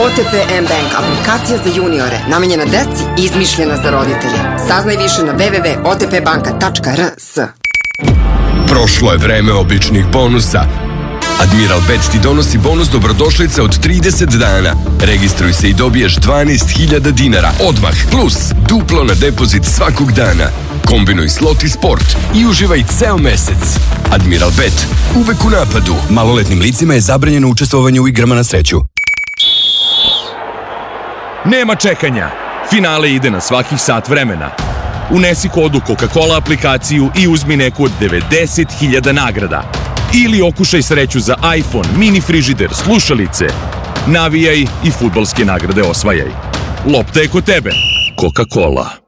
OTP M-Bank, aplikacija za juniore, namenjena deci i izmišljena za roditelje. Saznaj više na www.otpbanka.rs. Prošlo je vreme običnih bonusa. Admiral Bet ti donosi bonus dobrodošlice od 30 dana. Registruj se i dobiješ 12.000 dinara odmah, plus duplo na depozit svakog dana. Kombinuj slot i sport i uživaj ceo mesec. Admiral Bet, uvek u napadu. Maloletnim licima je zabranjeno učestvovanje u igrama na sreću. Nema čekanja. Finale ide na svakih sat vremena. Unesi kodu Coca-Cola aplikaciju i uzmi neku od 90.000 nagrada. Ili okušaj sreću za iPhone, mini frižider, slušalice. Navijaj i fudbalske nagrade osvajaj. Lopta je kod tebe. Coca-Cola.